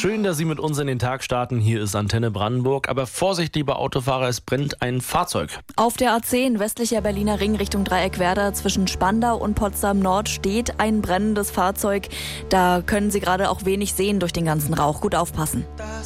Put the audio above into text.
Schön, dass Sie mit uns in den Tag starten. Hier ist Antenne Brandenburg. Aber Vorsicht, lieber Autofahrer, es brennt ein Fahrzeug. Auf der A10 westlicher Berliner Ring Richtung Dreieckwerder zwischen Spandau und Potsdam Nord steht ein brennendes Fahrzeug. Da können Sie gerade auch wenig sehen durch den ganzen Rauch. Gut aufpassen.